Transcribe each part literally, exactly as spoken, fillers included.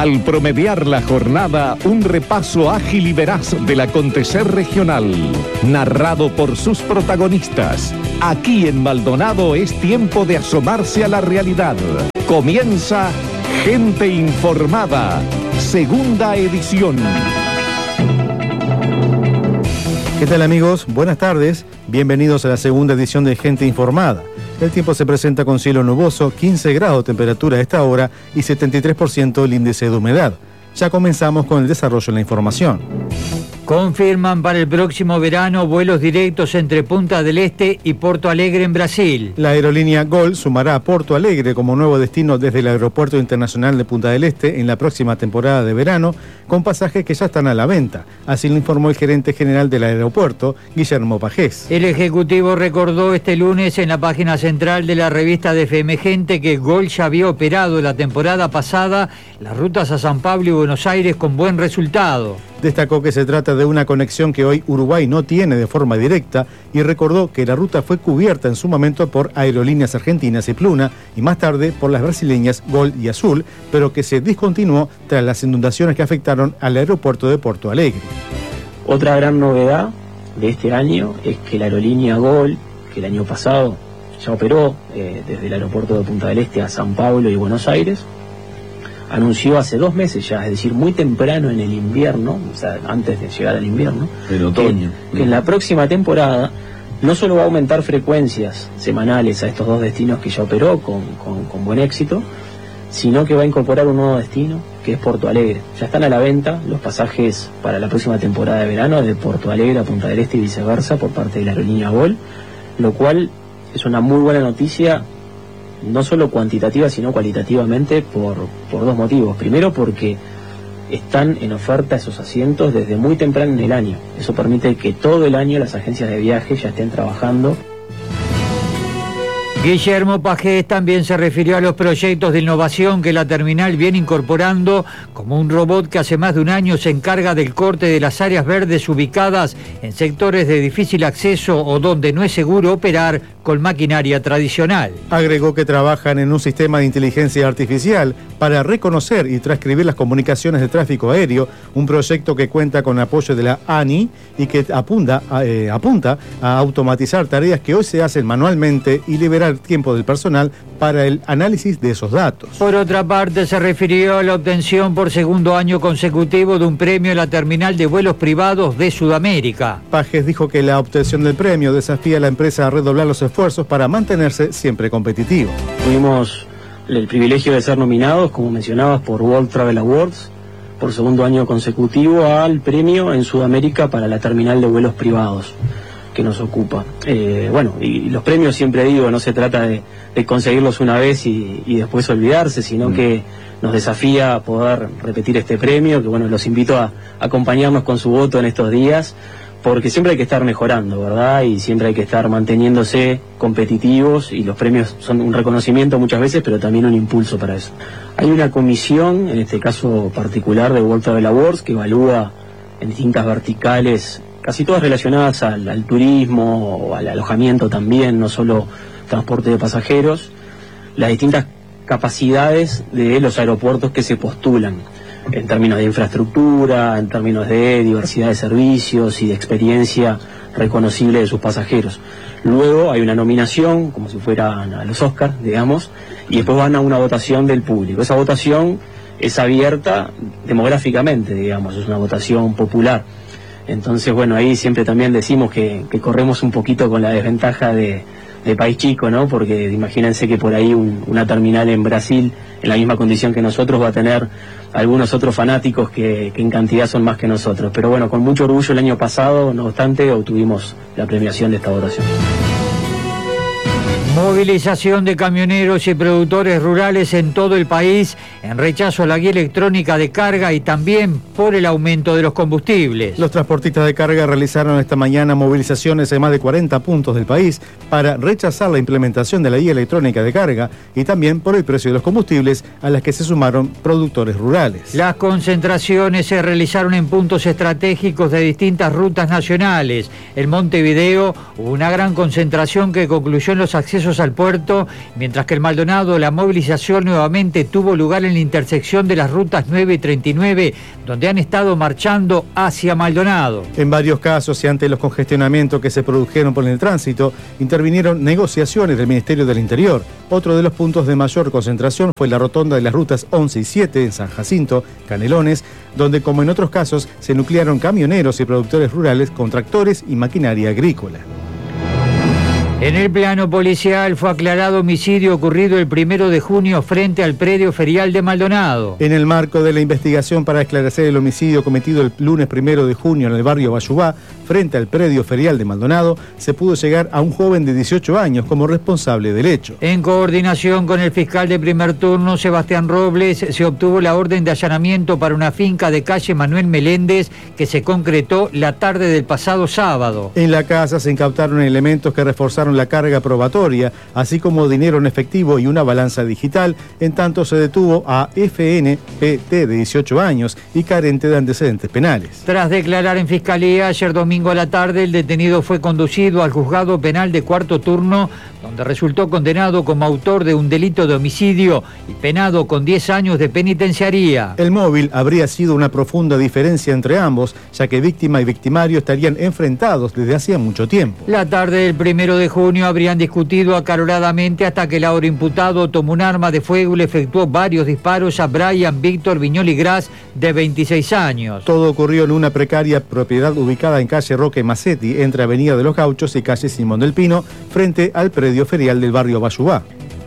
Al promediar la jornada, un repaso ágil y veraz del acontecer regional, narrado por sus protagonistas. Aquí en Maldonado es tiempo de asomarse a la realidad. Comienza Gente Informada, segunda edición. ¿Qué tal, amigos? Buenas tardes. Bienvenidos a la segunda edición de Gente Informada. El tiempo se presenta con cielo nuboso, quince grados de temperatura a esta hora y setenta y tres por ciento el índice de humedad. Ya comenzamos con el desarrollo de la información. Confirman para el próximo verano vuelos directos entre Punta del Este y Porto Alegre en Brasil. La aerolínea Gol sumará a Porto Alegre como nuevo destino desde el Aeropuerto Internacional de Punta del Este en la próxima temporada de verano, con pasajes que ya están a la venta. Así lo informó el gerente general del aeropuerto, Guillermo Pajés. El ejecutivo recordó este lunes en la página central de la revista de F M Gente que Gol ya había operado la temporada pasada las rutas a San Pablo y Buenos Aires con buen resultado. Destacó que se trata de una conexión que hoy Uruguay no tiene de forma directa y recordó que la ruta fue cubierta en su momento por Aerolíneas Argentinas y Pluna y más tarde por las brasileñas Gol y Azul, pero que se discontinuó tras las inundaciones que afectaron al aeropuerto de Porto Alegre. Otra gran novedad de este año es que la aerolínea Gol, que el año pasado ya operó eh, desde el aeropuerto de Punta del Este a San Pablo y Buenos Aires, anunció hace dos meses ya, es decir, muy temprano en el invierno, o sea, antes de llegar al invierno, el otoño, que, que en la próxima temporada no solo va a aumentar frecuencias semanales a estos dos destinos que ya operó con, con, con buen éxito, sino que va a incorporar un nuevo destino, que es Porto Alegre. Ya están a la venta los pasajes para la próxima temporada de verano de Porto Alegre a Punta del Este y viceversa por parte de la aerolínea Gol, lo cual es una muy buena noticia, no solo cuantitativa, sino cualitativamente, por, por dos motivos. Primero, porque están en oferta esos asientos desde muy temprano en el año. Eso permite que todo el año las agencias de viaje ya estén trabajando. Guillermo Pajés también se refirió a los proyectos de innovación que la terminal viene incorporando, como un robot que hace más de un año se encarga del corte de las áreas verdes ubicadas en sectores de difícil acceso o donde no es seguro operar con maquinaria tradicional. Agregó que trabajan en un sistema de inteligencia artificial para reconocer y transcribir las comunicaciones de tráfico aéreo, un proyecto que cuenta con apoyo de la A N I y que apunta, eh, apunta a automatizar tareas que hoy se hacen manualmente y liberar tiempo del personal para el análisis de esos datos. Por otra parte, se refirió a la obtención por segundo año consecutivo de un premio en la terminal de vuelos privados de Sudamérica. Pajés dijo que la obtención del premio desafía a la empresa a redoblar los esfuerzos para mantenerse siempre competitivo. Tuvimos el privilegio de ser nominados, como mencionabas, por World Travel Awards por segundo año consecutivo al premio en Sudamérica para la terminal de vuelos privados que nos ocupa. Eh, bueno, y los premios, siempre digo, no se trata de, de conseguirlos una vez y, y después olvidarse, sino mm. que nos desafía a poder repetir este premio, que bueno, los invito a, a acompañarnos con su voto en estos días, porque siempre hay que estar mejorando, ¿verdad? Y siempre hay que estar manteniéndose competitivos, y los premios son un reconocimiento muchas veces, pero también un impulso para eso. Hay una comisión, en este caso particular de World Travel Awards, que evalúa en distintas verticales, casi todas relacionadas al, al turismo o al alojamiento también, no solo transporte de pasajeros, las distintas capacidades de los aeropuertos que se postulan, en términos de infraestructura, en términos de diversidad de servicios y de experiencia reconocible de sus pasajeros. Luego hay una nominación, como si fueran a los Oscars, digamos, y después van a una votación del público. Esa votación es abierta demográficamente, digamos, es una votación popular. Entonces, bueno, ahí siempre también decimos que, que corremos un poquito con la desventaja de, de país chico, ¿no? Porque imagínense que por ahí un, una terminal en Brasil, en la misma condición que nosotros, va a tener algunos otros fanáticos que, que en cantidad son más que nosotros. Pero bueno, con mucho orgullo el año pasado, no obstante, obtuvimos la premiación de esta votación. Movilización de camioneros y productores rurales en todo el país en rechazo a la guía electrónica de carga y también por el aumento de los combustibles. Los transportistas de carga realizaron esta mañana movilizaciones en más de cuarenta puntos del país para rechazar la implementación de la guía electrónica de carga y también por el precio de los combustibles, a las que se sumaron productores rurales. Las concentraciones se realizaron en puntos estratégicos de distintas rutas nacionales. En Montevideo hubo una gran concentración que concluyó en los accesos accesos al puerto, mientras que en Maldonado la movilización nuevamente tuvo lugar en la intersección de las rutas nueve y treinta y nueve, donde han estado marchando hacia Maldonado. En varios casos y ante los congestionamientos que se produjeron por el tránsito, intervinieron negociaciones del Ministerio del Interior. Otro de los puntos de mayor concentración fue la rotonda de las rutas once y siete en San Jacinto, Canelones, donde, como en otros casos, se nuclearon camioneros y productores rurales con tractores y maquinaria agrícola. En el plano policial fue aclarado homicidio ocurrido el primero de junio frente al predio ferial de Maldonado. En el marco de la investigación para esclarecer el homicidio cometido el lunes primero de junio en el barrio Bayubá, frente al predio ferial de Maldonado, se pudo llegar a un joven de dieciocho años como responsable del hecho. En coordinación con el fiscal de primer turno, Sebastián Robles, se obtuvo la orden de allanamiento para una finca de calle Manuel Meléndez que se concretó la tarde del pasado sábado. En la casa se incautaron elementos que reforzaron la carga probatoria, así como dinero en efectivo y una balanza digital. En tanto, se detuvo a F N P T de dieciocho años y carente de antecedentes penales. Tras declarar en fiscalía ayer domingo a la tarde, el detenido fue conducido al juzgado penal de cuarto turno, donde resultó condenado como autor de un delito de homicidio y penado con diez años de penitenciaría. El móvil habría sido una profunda diferencia entre ambos, ya que víctima y victimario estarían enfrentados desde hacía mucho tiempo. La tarde del primero de junio habrían discutido acaloradamente hasta que el ahora imputado tomó un arma de fuego y le efectuó varios disparos a Brian Víctor Viñoli Gras, de veintiséis años. Todo ocurrió en una precaria propiedad ubicada en calle Roque Macetti, entre Avenida de los Gauchos y calle Simón del Pino, frente al predio ferial del barrio Bayubá.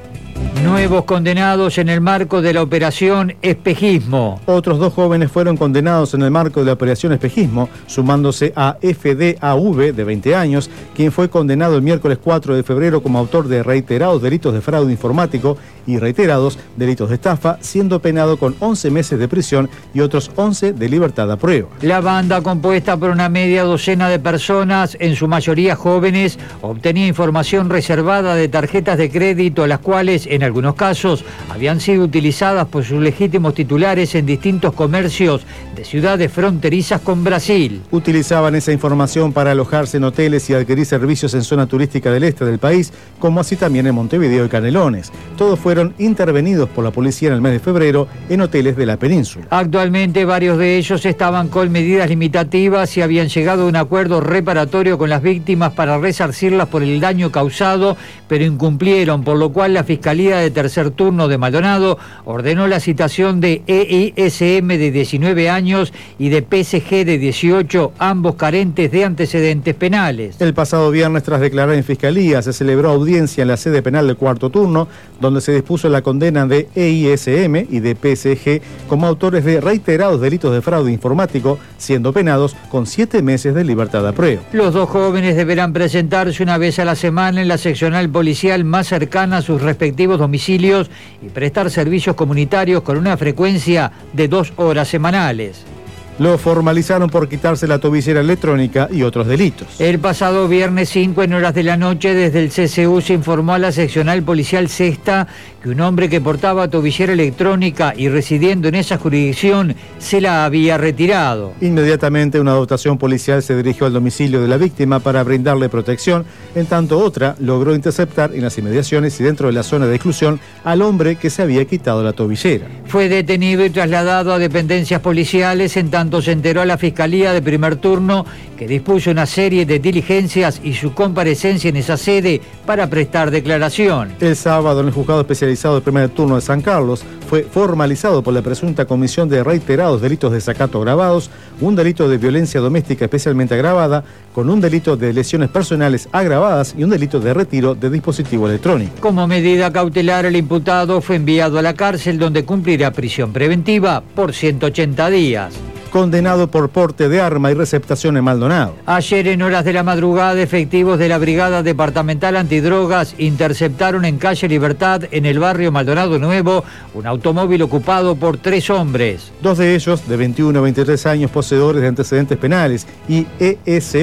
Nuevos condenados en el marco de la operación Espejismo. Otros dos jóvenes fueron condenados en el marco de la operación Espejismo, sumándose a F D A V, de veinte años, quien fue condenado el miércoles cuatro de febrero como autor de reiterados delitos de fraude informático y reiterados delitos de estafa, siendo penado con once meses de prisión y otros once de libertad a prueba. La banda, compuesta por una media docena de personas, en su mayoría jóvenes, obtenía información reservada de tarjetas de crédito, las cuales, en algunos casos, habían sido utilizadas por sus legítimos titulares en distintos comercios de ciudades fronterizas con Brasil. Utilizaban esa información para alojarse en hoteles y adquirir servicios en zona turística del este del país, como así también en Montevideo y Canelones. Todos fueron intervenidos por la policía en el mes de febrero en hoteles de la península. Actualmente, varios de ellos estaban con medidas limitativas y habían llegado a un acuerdo reparatorio con las víctimas para resarcirlas por el daño causado, pero incumplieron, por lo cual la Fiscalía de Tercer Turno de Maldonado ordenó la citación de E I S M de diecinueve años y de P S G de dieciocho, ambos carentes de antecedentes penales. El pasado viernes, tras declarar en Fiscalía, se celebró audiencia en la sede penal del cuarto turno, donde se dispuso la condena de E I S M y de P S G como autores de reiterados delitos de fraude informático, siendo penados con siete meses de libertad a prueba. Los dos jóvenes deberán presentarse una vez a la semana en la seccional policial más cercana a sus respectivos domicilios y prestar servicios comunitarios con una frecuencia de dos horas semanales. Lo formalizaron por quitarse la tobillera electrónica y otros delitos. El pasado viernes cinco, en horas de la noche, desde el C C U se informó a la seccional policial Sexta que un hombre que portaba tobillera electrónica y residiendo en esa jurisdicción se la había retirado. Inmediatamente una dotación policial se dirigió al domicilio de la víctima para brindarle protección, en tanto otra logró interceptar en las inmediaciones y dentro de la zona de exclusión al hombre que se había quitado la tobillera. Fue detenido y trasladado a dependencias policiales, en tanto se enteró a la Fiscalía de primer turno que dispuso una serie de diligencias y su comparecencia en esa sede para prestar declaración. El sábado, en el juzgado especializado de primer turno de San Carlos, fue formalizado por la presunta comisión de reiterados delitos de desacato agravados, un delito de violencia doméstica especialmente agravada, con un delito de lesiones personales agravadas y un delito de retiro de dispositivo electrónico. Como medida cautelar, el imputado fue enviado a la cárcel, donde cumplirá prisión preventiva por ciento ochenta días. Condenado por porte de arma y receptación en Maldonado. Ayer, en horas de la madrugada, efectivos de la Brigada Departamental Antidrogas interceptaron en calle Libertad, en el barrio Maldonado Nuevo, un automóvil ocupado por tres hombres. Dos de ellos, de veintiuno a veintitrés años, poseedores de antecedentes penales, y E S O,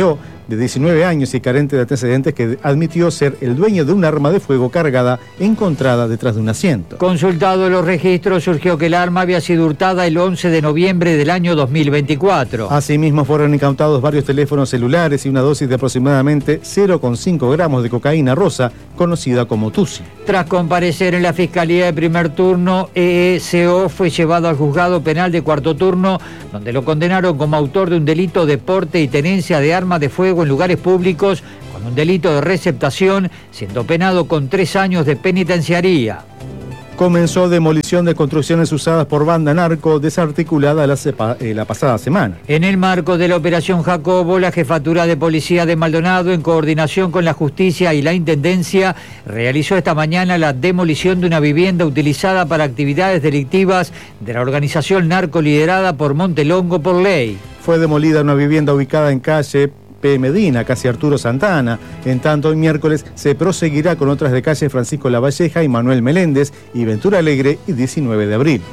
de diecinueve años y carente de antecedentes, que admitió ser el dueño de un arma de fuego cargada encontrada detrás de un asiento. Consultado los registros, surgió que el arma había sido hurtada el once de noviembre del año dos mil veinticuatro. Asimismo, fueron incautados varios teléfonos celulares y una dosis de aproximadamente cero coma cinco gramos de cocaína rosa, conocida como Tusi. Tras comparecer en la Fiscalía de Primer Turno, E E C O fue llevado al juzgado penal de Cuarto Turno, donde lo condenaron como autor de un delito de porte y tenencia de arma de fuego en lugares públicos, con un delito de receptación, siendo penado con tres años de penitenciaría. Comenzó demolición de construcciones usadas por banda narco desarticulada la, sepa, eh, la pasada semana. En el marco de la Operación Jacobo, la Jefatura de Policía de Maldonado, en coordinación con la Justicia y la Intendencia, realizó esta mañana la demolición de una vivienda utilizada para actividades delictivas de la organización narco liderada por Montelongo por ley. Fue demolida una vivienda ubicada en calle P. Medina, casi Arturo Santana. En tanto, hoy miércoles se proseguirá con otras de calle Francisco Lavalleja y Manuel Meléndez y Ventura Alegre y diecinueve de abril.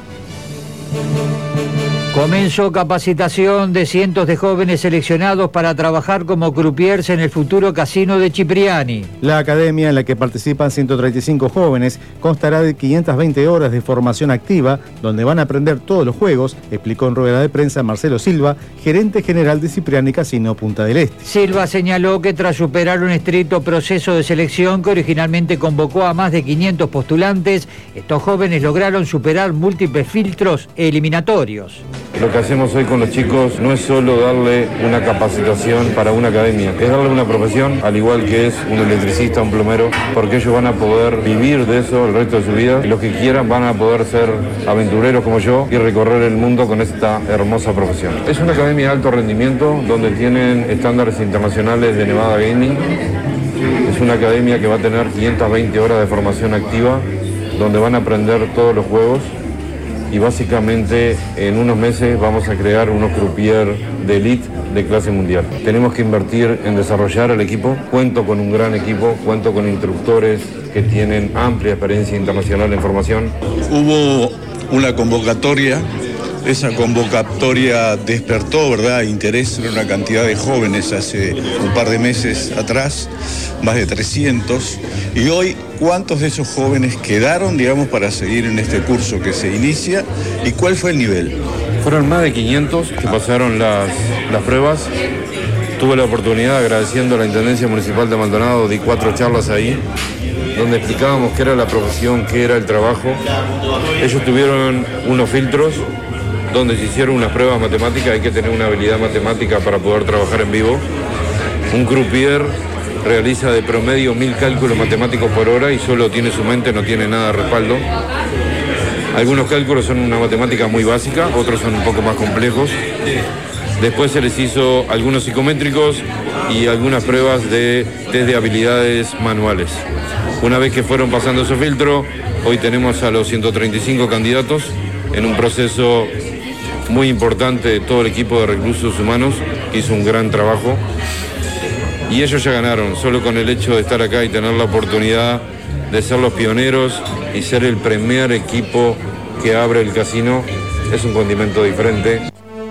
Comenzó capacitación de cientos de jóvenes seleccionados para trabajar como croupiers en el futuro casino de Cipriani. La academia, en la que participan ciento treinta y cinco jóvenes, constará de quinientas veinte horas de formación activa, donde van a aprender todos los juegos, explicó en rueda de prensa Marcelo Silva, gerente general de Cipriani Casino Punta del Este. Silva señaló que tras superar un estricto proceso de selección que originalmente convocó a más de quinientos postulantes, estos jóvenes lograron superar múltiples filtros eliminatorios. Lo que hacemos hoy con los chicos no es solo darle una capacitación para una academia, es darle una profesión, al igual que es un electricista, un plomero, porque ellos van a poder vivir de eso el resto de su vida y los que quieran van a poder ser aventureros como yo y recorrer el mundo con esta hermosa profesión. Es una academia de alto rendimiento donde tienen estándares internacionales de Nevada Gaming. Es una academia que va a tener quinientas veinte horas de formación activa, donde van a aprender todos los juegos. Y básicamente en unos meses vamos a crear unos croupiers de elite de clase mundial. Tenemos que invertir en desarrollar el equipo. Cuento con un gran equipo, cuento con instructores que tienen amplia experiencia internacional en formación. Hubo una convocatoria, esa convocatoria despertó, ¿verdad?, interés en una cantidad de jóvenes hace un par de meses atrás, más de trescientos, y hoy, ¿cuántos de esos jóvenes quedaron, digamos, para seguir en este curso que se inicia y cuál fue el nivel? Fueron más de quinientos que pasaron las, las pruebas. Tuve la oportunidad, agradeciendo a la Intendencia Municipal de Maldonado, di cuatro charlas ahí, donde explicábamos qué era la profesión, qué era el trabajo. Ellos tuvieron unos filtros donde se hicieron unas pruebas matemáticas. Hay que tener una habilidad matemática para poder trabajar en vivo. Un croupier realiza de promedio mil cálculos matemáticos por hora y solo tiene su mente, no tiene nada de respaldo. Algunos cálculos son una matemática muy básica, otros son un poco más complejos. Después se les hizo algunos psicométricos y algunas pruebas de test de habilidades manuales. Una vez que fueron pasando esos filtros, hoy tenemos a los ciento treinta y cinco candidatos en un proceso muy importante. Todo el equipo de reclusos humanos hizo un gran trabajo. Y ellos ya ganaron, solo con el hecho de estar acá y tener la oportunidad de ser los pioneros y ser el primer equipo que abre el casino, es un condimento diferente.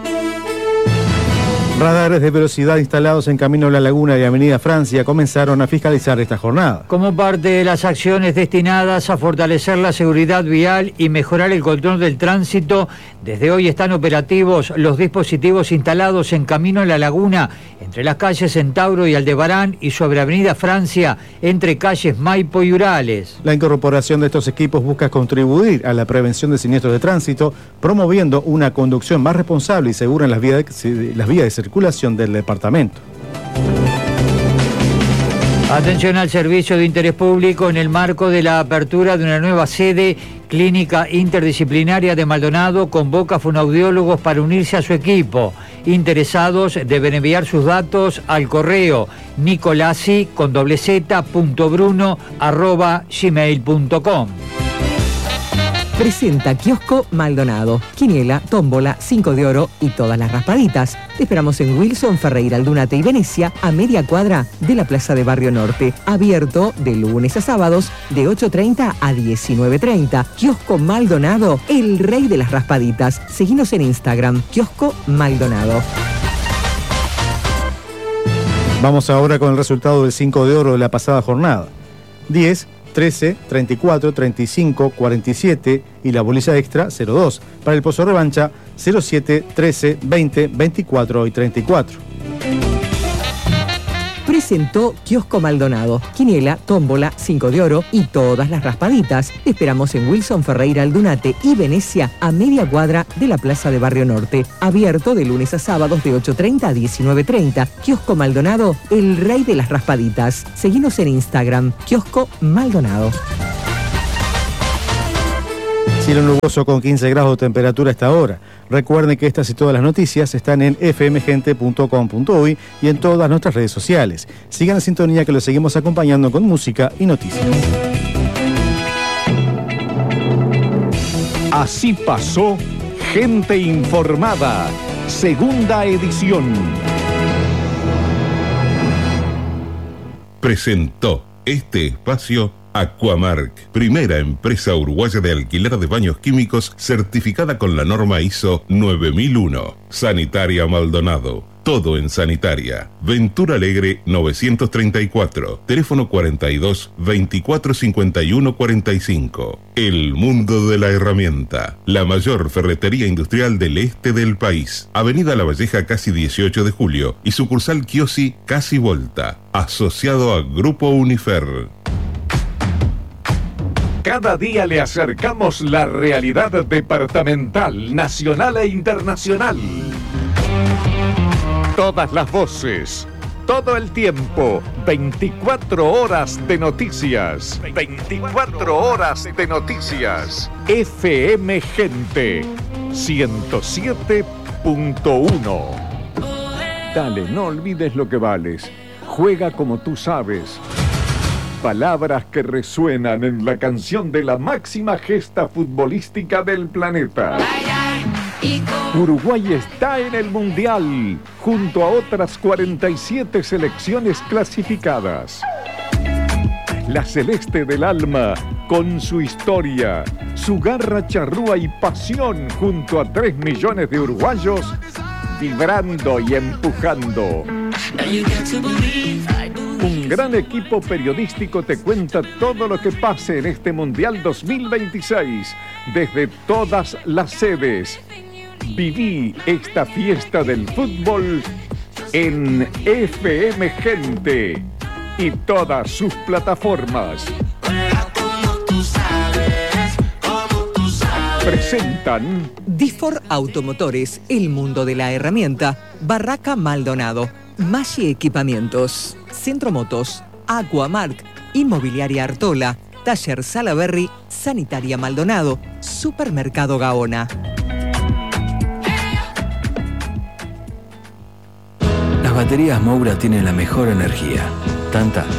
Radares de velocidad instalados en Camino a la Laguna y Avenida Francia comenzaron a fiscalizar esta jornada. Como parte de las acciones destinadas a fortalecer la seguridad vial y mejorar el control del tránsito, desde hoy están operativos los dispositivos instalados en Camino a la Laguna, entre las calles Centauro y Aldebarán, y sobre Avenida Francia, entre calles Maipo y Urales. La incorporación de estos equipos busca contribuir a la prevención de siniestros de tránsito, promoviendo una conducción más responsable y segura en las vías de, las vías de circulación del departamento. Atención al servicio de interés público en el marco de la apertura de una nueva sede. Clínica Interdisciplinaria de Maldonado convoca a fonoaudiólogos para unirse a su equipo. Interesados deben enviar sus datos al correo nicolasi con doble z punto bruno arroba gmail punto com. Presenta Kiosco Maldonado, quiniela, tómbola, cinco de oro y todas las raspaditas. Te esperamos en Wilson, Ferreira, Aldunate y Venecia, a media cuadra de la Plaza de Barrio Norte. Abierto de lunes a sábados de ocho treinta a diecinueve treinta. Kiosco Maldonado, el rey de las raspaditas. Seguinos en Instagram, Kiosco Maldonado. Vamos ahora con el resultado del cinco de oro de la pasada jornada. diez, trece, treinta y cuatro, treinta y cinco, cuarenta y siete y la bolilla extra cero dos. Para el pozo revancha cero siete, trece, veinte, veinticuatro y treinta y cuatro. Presentó Kiosco Maldonado, quiniela, tómbola, cinco de oro y todas las raspaditas. Te esperamos en Wilson Ferreira Aldunate y Venecia, a media cuadra de la Plaza de Barrio Norte. Abierto de lunes a sábados de ocho treinta a diecinueve treinta. Kiosco Maldonado, el rey de las raspaditas. Seguinos en Instagram, Kiosco Maldonado. Cielo nuboso con quince grados de temperatura a esta hora. Recuerden que estas y todas las noticias están en f m gente punto com punto uy y en todas nuestras redes sociales. Sigan la sintonía que los seguimos acompañando con música y noticias. Así pasó Gente Informada, segunda edición. Presentó este espacio Aquamark, primera empresa uruguaya de alquiler de baños químicos certificada con la norma I S O nueve mil uno. Sanitaria Maldonado, todo en sanitaria. Ventura Alegre novecientos treinta y cuatro, teléfono cuarenta y dos, veinticuatro cincuenta y uno cuarenta y cinco. El mundo de la herramienta, la mayor ferretería industrial del este del país. Avenida La Valleja casi dieciocho de julio y sucursal Kiosi casi Volta, asociado a Grupo Unifer. Cada día le acercamos la realidad departamental, nacional e internacional. Todas las voces, todo el tiempo, veinticuatro horas de noticias. veinticuatro horas de noticias. F M Gente ciento siete punto uno. Dale, no olvides lo que vales. Juega como tú sabes. Palabras que resuenan en la canción de la máxima gesta futbolística del planeta. Uruguay está en el Mundial, junto a otras cuarenta y siete selecciones clasificadas. La celeste del alma, con su historia, su garra charrúa y pasión, junto a tres millones de uruguayos, vibrando y empujando. Un gran equipo periodístico te cuenta todo lo que pase en este Mundial dos mil veintiséis, desde todas las sedes. Viví esta fiesta del fútbol en F M Gente y todas sus plataformas. Presentan Difor Automotores, el mundo de la herramienta. Barraca Maldonado, Maggi Equipamientos, Centro Motos, Aquamark, Inmobiliaria Artola, Taller Salaberry, Sanitaria Maldonado, Supermercado Gaona. Las baterías Moura tienen la mejor energía, tanta